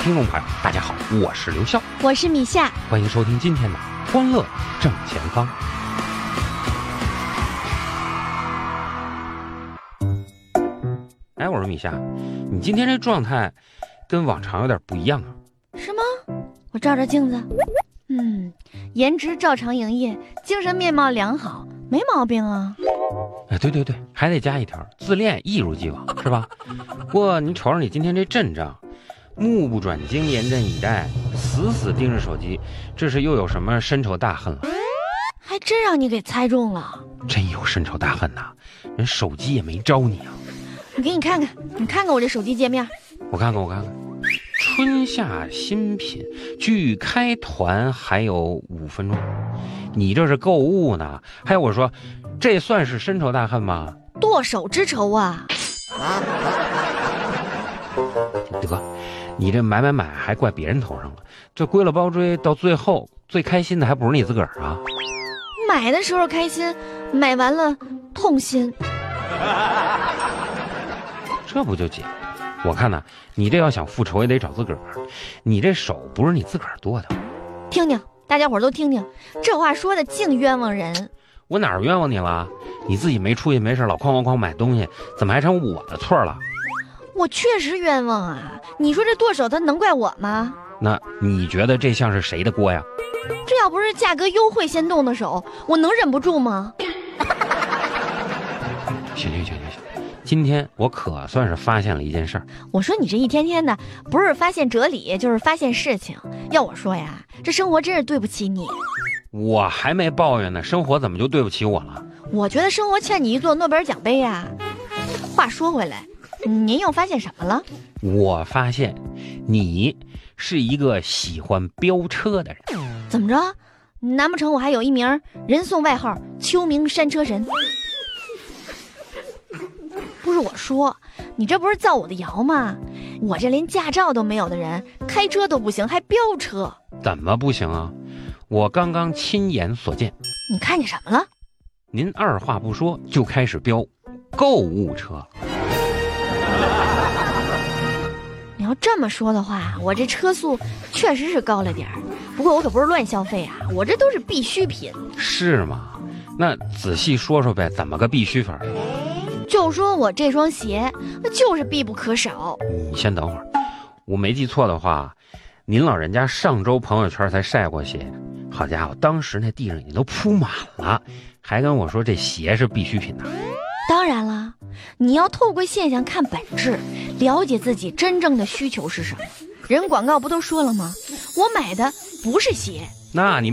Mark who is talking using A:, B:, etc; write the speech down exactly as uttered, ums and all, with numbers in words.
A: 听众朋友，大家好，我是刘笑，
B: 我是米夏，
A: 欢迎收听今天的欢乐正前方。哎，我说米夏，你今天这状态跟往常有点不一样啊。
B: 是吗？我照照镜子，嗯，颜值照常营业，精神面貌良好，没毛病啊。
A: 哎，对对对，还得加一条，自恋一如既往，是吧？不过你瞅瞅你今天这阵仗，目不转睛，严阵以待，死死盯着手机，这是又有什么深仇大恨了？
B: 还真让你给猜中了，
A: 真有深仇大恨呐！人手机也没招你啊。
B: 我给你看看，你看看我这手机界面，
A: 我看看，我看看。春夏新品，距开团还有五分钟，你这是购物呢？还有我说，这算是深仇大恨吗？
B: 剁手之仇啊！
A: 得，你这买买买还怪别人头上了，这归了包追，到最后最开心的还不是你自个儿啊？
B: 买的时候开心，买完了痛心，
A: 这不就解了？我看呐、啊，你这要想复仇也得找自个儿，你这手不是你自个儿剁的。
B: 听听，大家伙都听听，这话说的净冤枉人。
A: 我哪儿冤枉你了？你自己没出息没事老哐哐哐买东西，怎么还成我的错了？
B: 我确实冤枉啊！你说这剁手他能怪我吗？
A: 那你觉得这像是谁的锅呀？
B: 这要不是价格优惠先动的手，我能忍不住吗？
A: 行行行行行，今天我可算是发现了一件事儿。
B: 我说你这一天天的，不是发现哲理，就是发现事情。要我说呀，这生活真是对不起你。
A: 我还没抱怨呢，生活怎么就对不起我了？
B: 我觉得生活欠你一座诺贝尔奖杯呀。话说回来，您又发现什么了？
A: 我发现你是一个喜欢飙车的人。
B: 怎么着？难不成我还有一名人送外号秋名山车神？不是我说，你这不是造我的谣吗？我这连驾照都没有的人，开车都不行，还飙车？
A: 怎么不行啊？我刚刚亲眼所见。
B: 你看见什么了？
A: 您二话不说就开始飙购物车。
B: 你要这么说的话，我这车速确实是高了点儿，不过我可不是乱消费啊，我这都是必需品。
A: 是吗？那仔细说说呗，怎么个必须法？
B: 就说我这双鞋，那就是必不可少。
A: 你先等会儿，我没记错的话，您老人家上周朋友圈才晒过鞋，好家伙，当时那地上已经都铺满了，还跟我说这鞋是必需品呢。
B: 当然了，你要透过现象看本质，了解自己真正的需求是什么。人广告不都说了吗？我买的不是鞋，
A: 那你